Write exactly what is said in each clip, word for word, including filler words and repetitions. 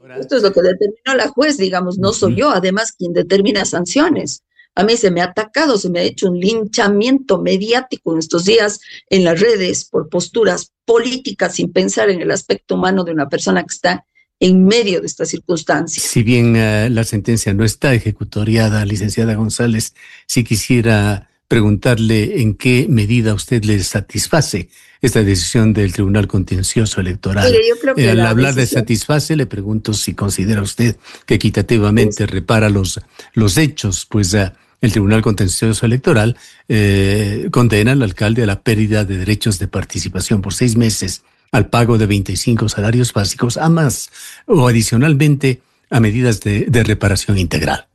Ahora, Esto es lo que determinó la juez, digamos, no soy ujú. yo, además, quien determina sanciones. A mí se me ha atacado, se me ha hecho un linchamiento mediático en estos días en las redes por posturas políticas sin pensar en el aspecto humano de una persona que está en medio de esta circunstancia. Si bien uh, la sentencia no está ejecutoriada, licenciada González, sí quisiera preguntarle en qué medida a usted le satisface esta decisión del Tribunal Contencioso Electoral. Mire, yo creo Eh, que al la hablar de decisión satisface, le pregunto si considera usted que es, equitativamente repara los, los hechos, pues uh, el Tribunal Contencioso Electoral eh, condena al alcalde a la pérdida de derechos de participación por seis meses, al pago de veinticinco salarios básicos a más o adicionalmente a medidas de, de reparación integral.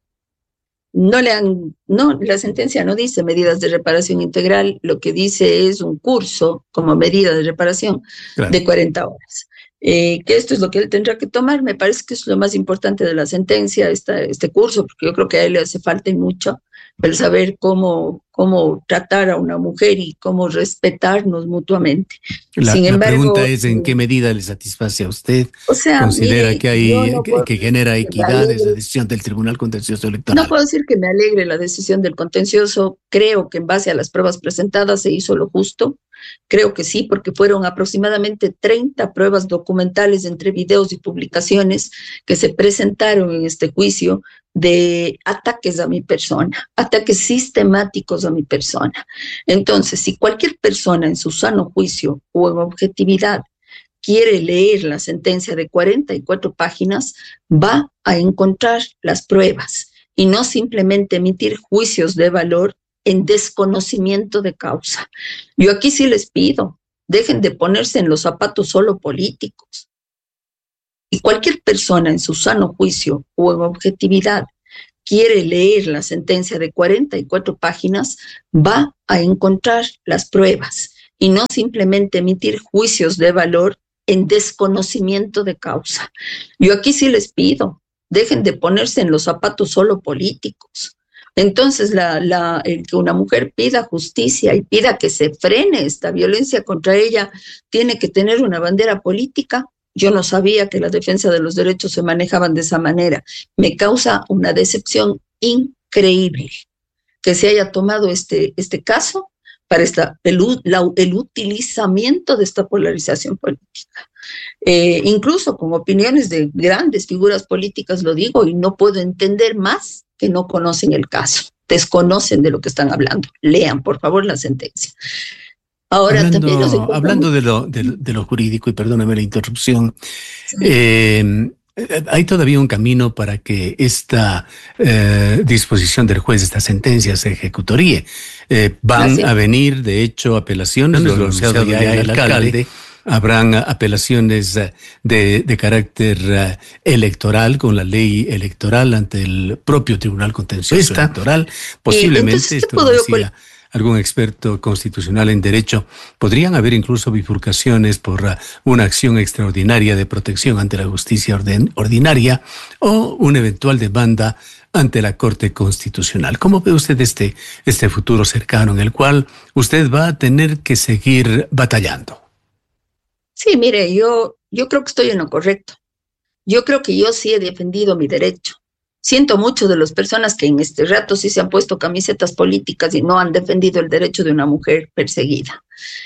no le han, no, la sentencia no dice medidas de reparación integral, lo que dice es un curso como medida de reparación Claro. de cuarenta horas. Eh, que esto es lo que él tendrá que tomar, me parece que es lo más importante de la sentencia, esta, este curso, porque yo creo que a él le hace falta y mucho, el saber cómo, cómo tratar a una mujer y cómo respetarnos mutuamente. La, Sin la pregunta embargo, es en qué medida le satisface a usted. o sea, ¿Considera mire, que yo hay no que, puedo que genera que me equidad esa alegre. decisión del Tribunal Contencioso No Electoral? puedo decir que me alegre la decisión del contencioso. Creo que en base a las pruebas presentadas se hizo lo justo. Creo que sí, porque fueron aproximadamente treinta pruebas documentales entre videos y publicaciones que se presentaron en este juicio de ataques a mi persona, ataques sistemáticos a mi persona. Entonces, si cualquier persona en su sano juicio o en objetividad quiere leer la sentencia de cuarenta y cuatro páginas, va a encontrar las pruebas y no simplemente emitir juicios de valor en desconocimiento de causa. Yo aquí sí les pido, dejen de ponerse en los zapatos solo políticos. Y cualquier persona en su sano juicio o en objetividad quiere leer la sentencia de cuarenta y cuatro páginas, va a encontrar las pruebas y no simplemente emitir juicios de valor en desconocimiento de causa. Yo aquí sí les pido, dejen de ponerse en los zapatos solo políticos. Entonces, la, la, el que una mujer pida justicia y pida que se frene esta violencia contra ella, tiene que tener una bandera política. Yo no sabía que la defensa de los derechos se manejaban de esa manera. Me causa una decepción increíble que se haya tomado este, este caso para esta, el, la, el utilizamiento de esta polarización política. Eh, incluso con opiniones de grandes figuras políticas, lo digo, y no puedo entender más que no conocen el caso, desconocen de lo que están hablando. Lean, por favor, la sentencia. Ahora hablando, también nos hablando de lo, de, de lo jurídico, y perdóname la interrupción, sí. eh, hay todavía un camino para que esta eh, disposición del juez, esta sentencia, se ejecutoríe. Eh, van ah, sí. a venir, de hecho, apelaciones, lo anunciado ya el alcalde, alcalde. Habrán apelaciones de, de carácter uh, electoral con la ley electoral ante el propio Tribunal Contencioso Electoral. Posiblemente, entonces, esto lo decía algún experto constitucional en derecho, podrían haber incluso bifurcaciones por uh, una acción extraordinaria de protección ante la justicia orden, ordinaria o una eventual demanda ante la Corte Constitucional. ¿Cómo ve usted este, este futuro cercano en el cual usted va a tener que seguir batallando? Sí, mire, yo, yo creo que estoy en lo correcto. Yo creo que yo sí he defendido mi derecho. Siento mucho de las personas que en este rato sí se han puesto camisetas políticas y no han defendido el derecho de una mujer perseguida.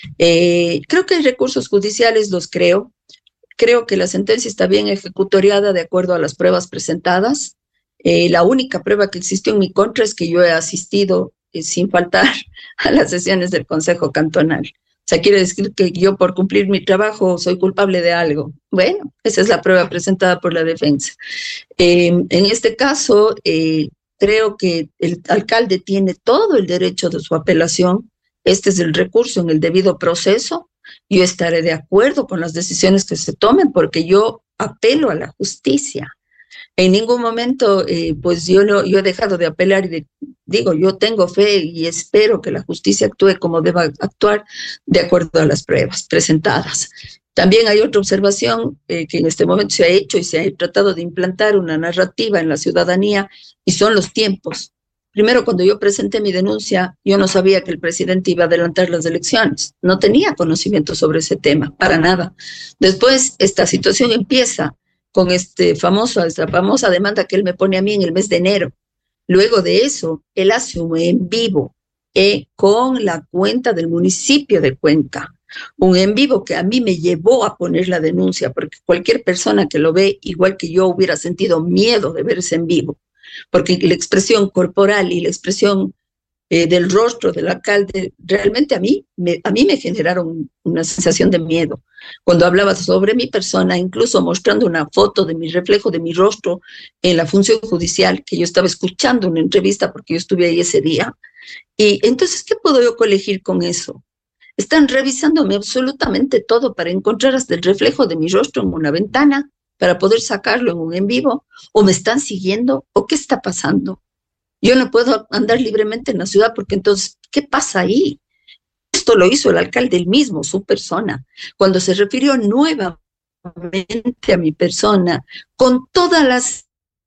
Eh, creo que hay recursos judiciales, los creo. Creo que la sentencia está bien ejecutoriada de acuerdo a las pruebas presentadas. Eh, la única prueba que existió en mi contra es que yo he asistido eh, sin faltar a las sesiones del Consejo Cantonal. O sea, quiere decir que yo por cumplir mi trabajo soy culpable de algo. Bueno, esa es la prueba presentada por la defensa. Eh, en este caso, eh, creo que el alcalde tiene todo el derecho de su apelación. Este es el recurso en el debido proceso. Yo estaré de acuerdo con las decisiones que se tomen porque yo apelo a la justicia. En ningún momento, eh, pues yo, no, yo he dejado de apelar y de, digo, yo tengo fe y espero que la justicia actúe como deba actuar de acuerdo a las pruebas presentadas. También hay otra observación eh, que en este momento se ha hecho y se ha tratado de implantar una narrativa en la ciudadanía y son los tiempos. Primero, cuando yo presenté mi denuncia, yo no sabía que el presidente iba a adelantar las elecciones. No tenía conocimiento sobre ese tema, para nada. Después, esta situación empieza con este famoso, esta famosa demanda que él me pone a mí en el mes de enero. Luego de eso, él hace un en vivo eh, con la cuenta del municipio de Cuenca. Un en vivo que a mí me llevó a poner la denuncia, porque cualquier persona que lo ve, igual que yo, hubiera sentido miedo de verse en vivo, porque la expresión corporal y la expresión eh, del rostro del alcalde, realmente a mí, me, a mí me generaron una sensación de miedo. Cuando hablaba sobre mi persona, incluso mostrando una foto de mi reflejo de mi rostro en la función judicial, que yo estaba escuchando una entrevista porque yo estuve ahí ese día. Y entonces, ¿qué puedo yo colegir con eso? Están revisándome absolutamente todo para encontrar hasta el reflejo de mi rostro en una ventana, para poder sacarlo en un en vivo, o me están siguiendo, o qué está pasando. Yo no puedo andar libremente en la ciudad porque entonces, ¿qué pasa ahí? Esto lo hizo el alcalde él mismo, su persona, cuando se refirió nuevamente a mi persona, con todas las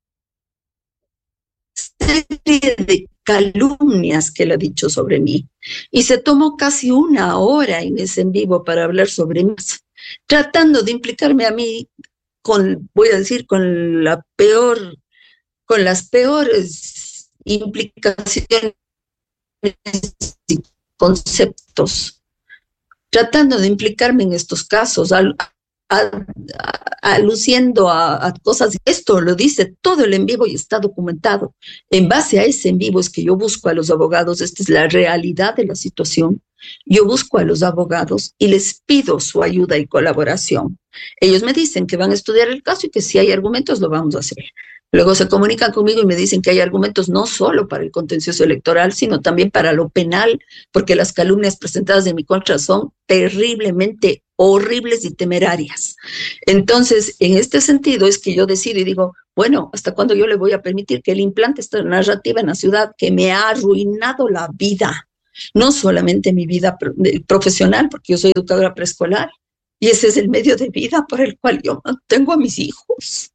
serie de calumnias que él ha dicho sobre mí. Y se tomó casi una hora en ese en vivo para hablar sobre mí, tratando de implicarme a mí con, voy a decir, con la peor, con las peores implicaciones y conceptos, tratando de implicarme en estos casos, al, a, a, aluciendo a, a cosas. Esto lo dice todo el en vivo y está documentado. En base a ese en vivo es que yo busco a los abogados. Esta es la realidad de la situación. Yo busco a los abogados y les pido su ayuda y colaboración. Ellos me dicen que van a estudiar el caso y que si hay argumentos lo vamos a hacer. Luego se comunican conmigo y me dicen que hay argumentos no solo para el contencioso electoral, sino también para lo penal, porque las calumnias presentadas en mi contra son terriblemente horribles y temerarias. Entonces, en este sentido es que yo decido y digo, bueno, ¿hasta cuándo yo le voy a permitir que él implante esta narrativa en la ciudad que me ha arruinado la vida? No solamente mi vida profesional, porque yo soy educadora preescolar, y ese es el medio de vida por el cual yo mantengo a mis hijos.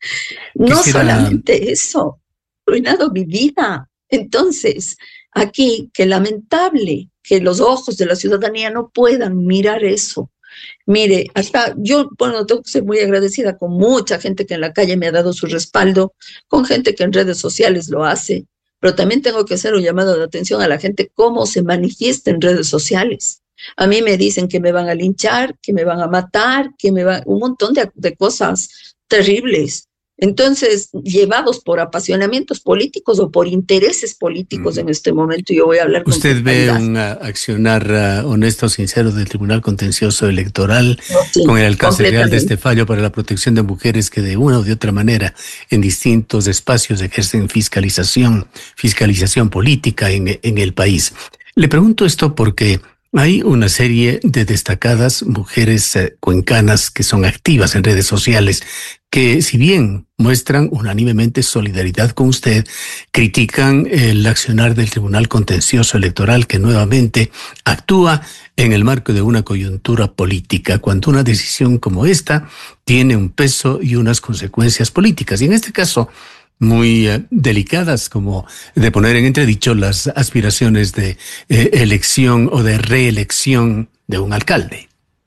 No Quisiera... solamente eso, arruinado mi vida. Entonces, aquí, qué lamentable que los ojos de la ciudadanía no puedan mirar eso. Mire, hasta yo, bueno, tengo que ser muy agradecida con mucha gente que en la calle me ha dado su respaldo, con gente que en redes sociales lo hace, pero también tengo que hacer un llamado de atención a la gente cómo se manifiesta en redes sociales. A mí me dicen que me van a linchar, que me van a matar, que me van, un montón de, de cosas terribles. Entonces, llevados por apasionamientos políticos o por intereses políticos mm. en este momento, yo voy a hablar con ¿Usted ve un accionar uh, honesto, sincero del Tribunal Contencioso Electoral no, sí, con el alcance real de este fallo para la protección de mujeres que de una o de otra manera en distintos espacios ejercen fiscalización, fiscalización política en, en el país? Le pregunto esto porque hay una serie de destacadas mujeres eh, cuencanas que son activas en redes sociales que, si bien muestran unánimemente solidaridad con usted, critican el accionar del Tribunal Contencioso Electoral que nuevamente actúa en el marco de una coyuntura política, cuando una decisión como esta tiene un peso y unas consecuencias políticas. Y en este caso, muy eh, delicadas, como de poner en entredicho las aspiraciones de eh, elección o de reelección de un alcalde.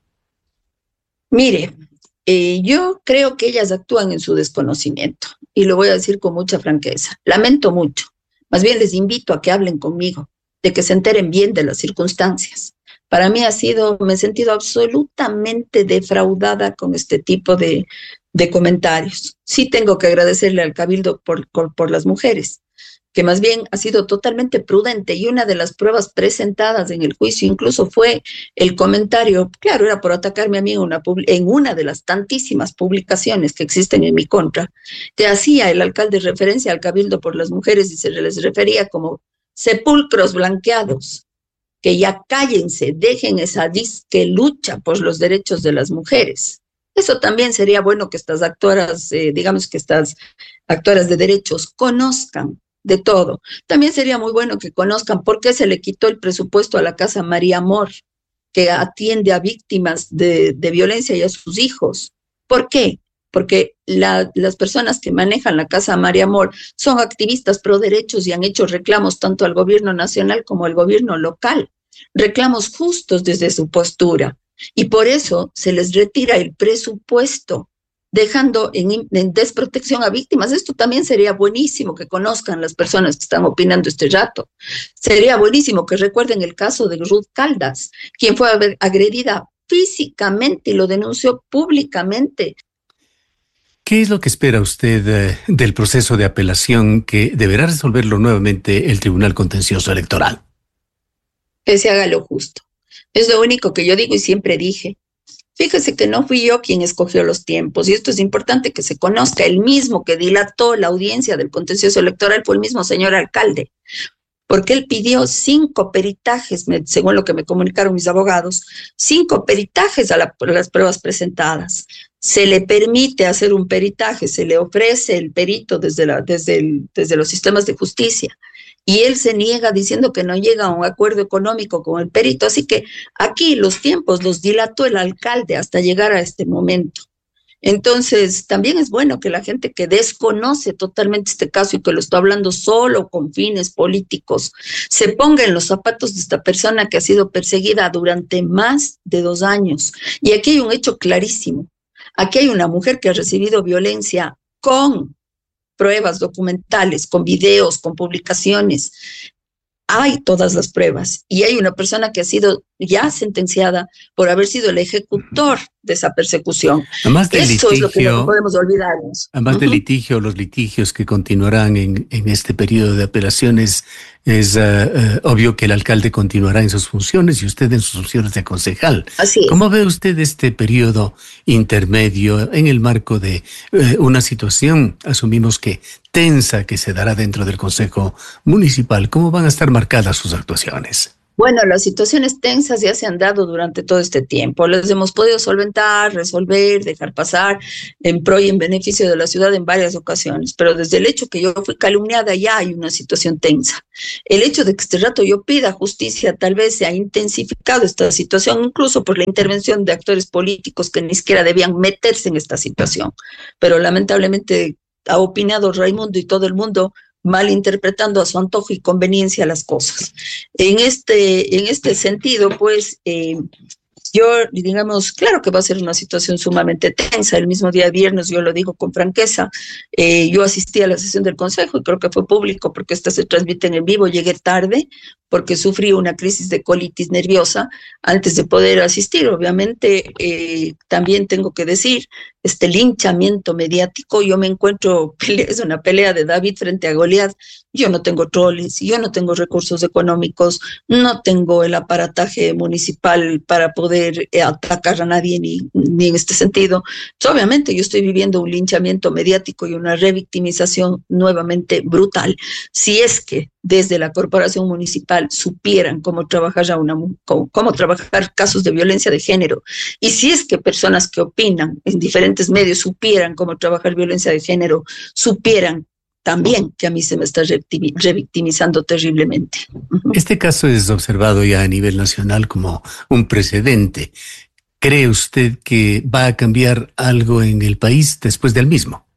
Mire, eh, yo creo que ellas actúan en su desconocimiento, y lo voy a decir con mucha franqueza. Lamento mucho. Más bien les invito a que hablen conmigo, de que se enteren bien de las circunstancias. Para mí ha sido, me he sentido absolutamente defraudada con este tipo de, de comentarios. Sí tengo que agradecerle al Cabildo por, por, por las mujeres, que más bien ha sido totalmente prudente, y una de las pruebas presentadas en el juicio incluso fue el comentario, claro, era por atacarme a mí en una, en una de las tantísimas publicaciones que existen en mi contra, que hacía el alcalde referencia al Cabildo por las mujeres y se les refería como sepulcros blanqueados. Que ya cállense, dejen esa disque lucha por los derechos de las mujeres. Eso también sería bueno que estas actoras, eh, digamos que estas actoras de derechos conozcan de todo. También sería muy bueno que conozcan por qué se le quitó el presupuesto a la Casa María Amor, que atiende a víctimas de, de violencia y a sus hijos. ¿Por qué? Porque la, las personas que manejan la Casa María Amor son activistas pro derechos y han hecho reclamos tanto al gobierno nacional como al gobierno local. Reclamos justos desde su postura. Y por eso se les retira el presupuesto dejando en, en desprotección a víctimas. Esto también sería buenísimo que conozcan las personas que están opinando este rato. Sería buenísimo que recuerden el caso de Ruth Caldas, quien fue agredida físicamente y lo denunció públicamente. ¿Qué es lo que espera usted eh, del proceso de apelación que deberá resolverlo nuevamente el Tribunal Contencioso Electoral? Que se haga lo justo. Es lo único que yo digo y siempre dije. Fíjese que no fui yo quien escogió los tiempos, y esto es importante que se conozca. El mismo que dilató la audiencia del contencioso electoral fue el mismo señor alcalde, porque él pidió cinco peritajes, según lo que me comunicaron mis abogados, cinco peritajes a, la, a las pruebas presentadas. Se le permite hacer un peritaje, se le ofrece el perito desde, la, desde, el, desde los sistemas de justicia, y él se niega diciendo que no llega a un acuerdo económico con el perito. Así que aquí los tiempos los dilató el alcalde hasta llegar a este momento. Entonces, también es bueno que la gente que desconoce totalmente este caso y que lo está hablando solo con fines políticos, se ponga en los zapatos de esta persona que ha sido perseguida durante más de dos años. Y aquí hay un hecho clarísimo. Aquí hay una mujer que ha recibido violencia con pruebas documentales, con videos, con publicaciones. Hay todas las pruebas y hay una persona que ha sido ya sentenciada por haber sido el ejecutor de esa persecución. Además del Eso litigio, es lo que no podemos olvidarnos. Además uh-huh. del litigio, los litigios que continuarán en, en este periodo de apelaciones, es uh, uh, obvio que el alcalde continuará en sus funciones y usted en sus funciones de concejal. Así es. ¿Cómo ve usted este periodo intermedio en el marco de uh, una situación, asumimos que tensa, que se dará dentro del Consejo Municipal? ¿Cómo van a estar marcadas sus actuaciones? Bueno, las situaciones tensas ya se han dado durante todo este tiempo. Las hemos podido solventar, resolver, dejar pasar en pro y en beneficio de la ciudad en varias ocasiones. Pero desde el hecho que yo fui calumniada ya hay una situación tensa. El hecho de que este rato yo pida justicia tal vez se ha intensificado esta situación, incluso por la intervención de actores políticos que ni siquiera debían meterse en esta situación. Pero lamentablemente ha opinado Raimundo y todo el mundo malinterpretando a su antojo y conveniencia las cosas. En este, en este sentido, pues, eh, yo, digamos, claro que va a ser una situación sumamente tensa. El mismo día viernes, yo lo digo con franqueza, eh, yo asistí a la sesión del Consejo y creo que fue público porque esta se transmite en vivo. Llegué tarde porque sufrí una crisis de colitis nerviosa antes de poder asistir. Obviamente, eh, también tengo que decir, este linchamiento mediático, yo me encuentro, es una pelea de David frente a Goliat. Yo no tengo troles, yo no tengo recursos económicos, no tengo el aparataje municipal para poder eh, atacar a nadie ni, ni en este sentido. Entonces, obviamente yo estoy viviendo un linchamiento mediático y una revictimización nuevamente brutal. Si es que desde la corporación municipal supieran cómo trabajar, a una, cómo, cómo trabajar casos de violencia de género, y si es que personas que opinan en diferentes medios supieran cómo trabajar violencia de género, supieran también que a mí se me está revictimizando terriblemente. Uh-huh. Este caso es observado ya a nivel nacional como un precedente. ¿Cree usted que va a cambiar algo en el país después del mismo?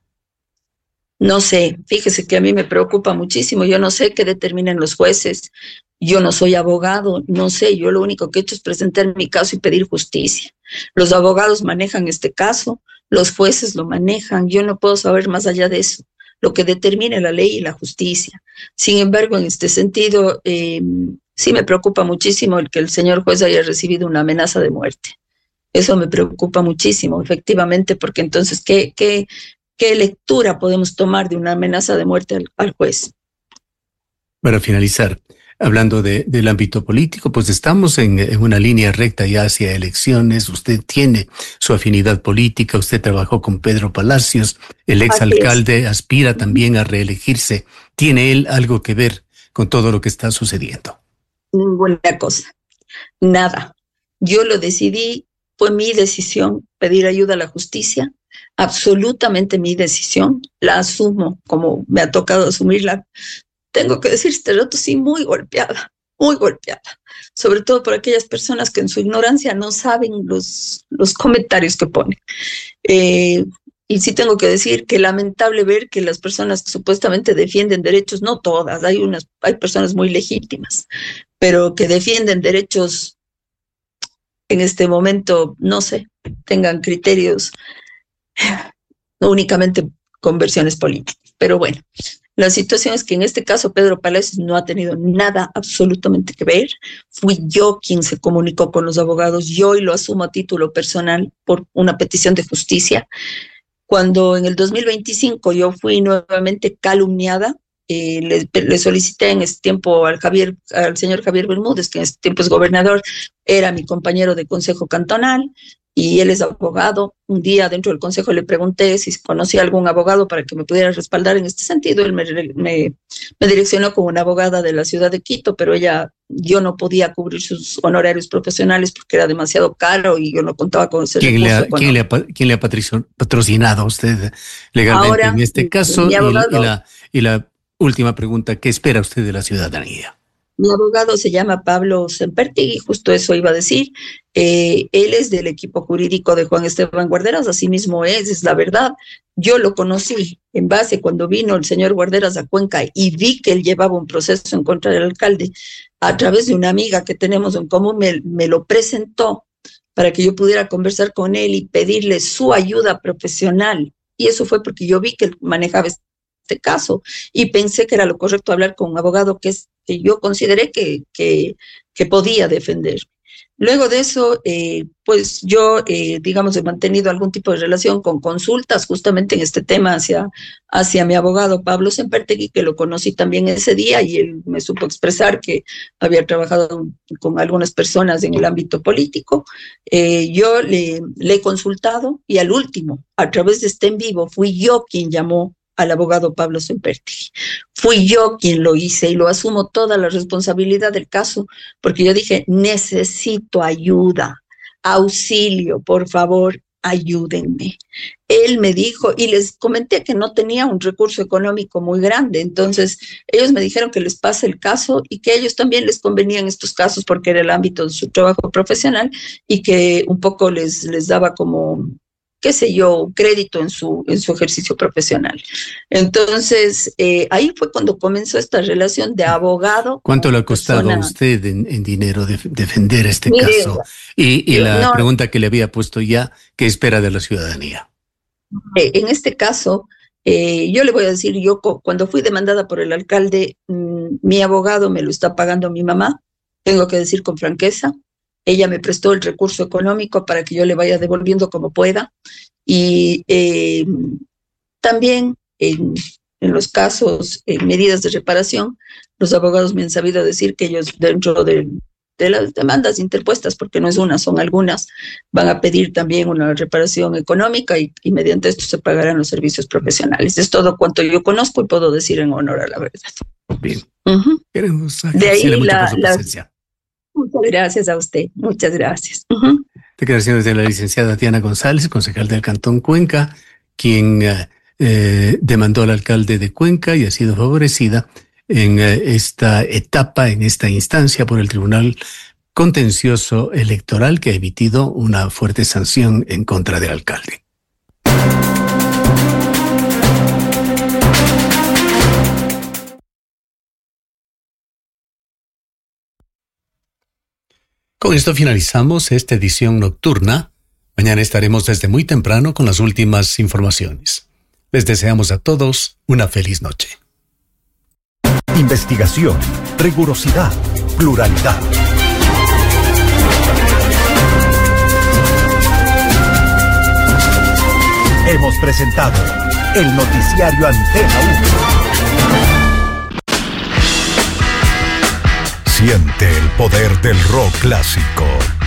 No sé, fíjese que a mí me preocupa muchísimo. Yo no sé qué determinan los jueces. Yo no soy abogado, no sé. Yo lo único que he hecho es presentar mi caso y pedir justicia. Los abogados manejan este caso, los jueces lo manejan. Yo no puedo saber más allá de eso, lo que determine la ley y la justicia. Sin embargo, en este sentido, eh, sí me preocupa muchísimo el que el señor juez haya recibido una amenaza de muerte. Eso me preocupa muchísimo, efectivamente, porque entonces, ¿qué, qué, qué lectura podemos tomar de una amenaza de muerte al, al juez? Para finalizar, hablando de, del ámbito político, pues estamos en, en una línea recta ya hacia elecciones. Usted tiene su afinidad política, usted trabajó con Pedro Palacios, el exalcalde aspira también a reelegirse. ¿Tiene él algo que ver con todo lo que está sucediendo? Ninguna cosa, nada. Yo lo decidí, fue mi decisión pedir ayuda a la justicia, absolutamente mi decisión, la asumo como me ha tocado asumirla. Tengo que decir, este rato sí, muy golpeada, muy golpeada, sobre todo por aquellas personas que en su ignorancia no saben los, los comentarios que ponen. Eh, y sí tengo que decir que lamentable ver que las personas que supuestamente defienden derechos, no todas, hay, unas, hay personas muy legítimas, pero que defienden derechos en este momento, no sé, tengan criterios no únicamente conversiones políticas. Pero bueno, la situación es que en este caso Pedro Palacios no ha tenido nada absolutamente que ver. Fui yo quien se comunicó con los abogados, yo y lo asumo a título personal por una petición de justicia. Cuando en el dos mil veinticinco yo fui nuevamente calumniada, eh, le, le solicité en ese tiempo al, Javier, al señor Javier Bermúdez, que en ese tiempo es gobernador, era mi compañero de consejo cantonal, y él es abogado. Un día dentro del consejo le pregunté si conocía algún abogado para que me pudiera respaldar en este sentido. Él me, me, me direccionó con una abogada de la ciudad de Quito, pero ella, yo no podía cubrir sus honorarios profesionales porque era demasiado caro y yo no contaba con ese ¿Quién recurso. Le ha, ¿quién, le ha, ¿Quién le ha patrocinado a usted legalmente ahora, en este caso? Mi abogado, y, y, la, y la última pregunta, ¿qué espera usted de la ciudadanía? Mi abogado se llama Pablo Sempertegui, justo eso iba a decir. Eh, él es del equipo jurídico de Juan Esteban Guarderas, así mismo es, es la verdad. Yo lo conocí en base cuando vino el señor Guarderas a Cuenca y vi que él llevaba un proceso en contra del alcalde. A través de una amiga que tenemos en común, me, me lo presentó para que yo pudiera conversar con él y pedirle su ayuda profesional. Y eso fue porque yo vi que él manejaba este caso y pensé que era lo correcto hablar con un abogado que es que yo consideré que, que, que podía defender. Luego de eso, eh, pues yo, eh, digamos, he mantenido algún tipo de relación con consultas justamente en este tema hacia, hacia mi abogado Pablo Sempertegui, que lo conocí también ese día y él me supo expresar que había trabajado con algunas personas en el ámbito político. Eh, yo le, le he consultado y al último, a través de este en vivo, fui yo quien llamó al abogado Pablo Sempertegui. Fui yo quien lo hice y lo asumo toda la responsabilidad del caso, porque yo dije, necesito ayuda, auxilio, por favor, ayúdenme. Él me dijo, y les comenté que no tenía un recurso económico muy grande, entonces ellos me dijeron que les pase el caso y que a ellos también les convenían estos casos porque era el ámbito de su trabajo profesional y que un poco les, les daba como, qué sé yo, crédito en su, en su ejercicio profesional. Entonces, eh, ahí fue cuando comenzó esta relación de abogado. ¿Cuánto le ha costado persona? a usted en, en dinero de, defender este Mire, caso? Y, y la no, pregunta que le había puesto ya, ¿qué espera de la ciudadanía? Eh, en este caso, eh, yo le voy a decir, yo cuando fui demandada por el alcalde, mmm, mi abogado me lo está pagando mi mamá, tengo que decir con franqueza. Ella me prestó el recurso económico para que yo le vaya devolviendo como pueda. Y eh, también en, en los casos, en medidas de reparación, los abogados me han sabido decir que ellos dentro de, de las demandas interpuestas, porque no es una, son algunas, van a pedir también una reparación económica y, y mediante esto se pagarán los servicios profesionales. Es todo cuanto yo conozco y puedo decir en honor a la verdad. Bien. Uh-huh. Queremos de ahí la, por su presencia. Muchas gracias a usted, muchas gracias. Uh-huh. Declaraciones de la licenciada Diana González, concejal del Cantón Cuenca, quien eh, demandó al alcalde de Cuenca y ha sido favorecida en eh, esta etapa, en esta instancia por el Tribunal Contencioso Electoral, que ha emitido una fuerte sanción en contra del alcalde. Con esto finalizamos esta edición nocturna. Mañana estaremos desde muy temprano con las últimas informaciones. Les deseamos a todos una feliz noche. Investigación, rigurosidad, pluralidad. Hemos presentado el noticiario Antena uno. Siente el poder del rock clásico.